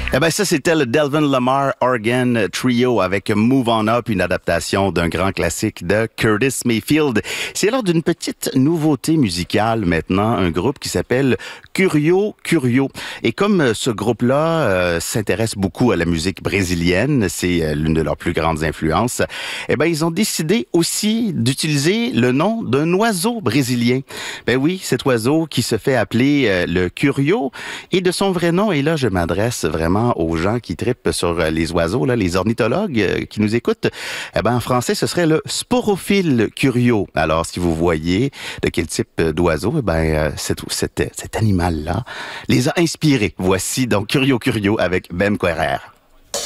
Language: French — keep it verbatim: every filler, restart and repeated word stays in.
Eh ben ça, c'était le Delvin Lamar Organ Trio avec Move On Up, une adaptation d'un grand classique de Curtis Mayfield. C'est lors d'une petite nouveauté musicale maintenant, un groupe qui s'appelle Curio Curio. Et comme ce groupe-là euh, s'intéresse beaucoup à la musique brésilienne, c'est euh, l'une de leurs plus grandes influences, eh ben ils ont décidé aussi d'utiliser le nom d'un oiseau brésilien. Ben oui, cet oiseau qui se fait appeler euh, le Curio, et de son vrai nom, et là je m'adresse vraiment aux gens qui trippent sur les oiseaux, là, les ornithologues qui nous écoutent, eh ben, en français, ce serait le sporophile curio. Alors, si vous voyez de quel type d'oiseau, eh ben, cet, cet, cet animal-là les a inspirés. Voici donc Curio Curio avec Bem Querer.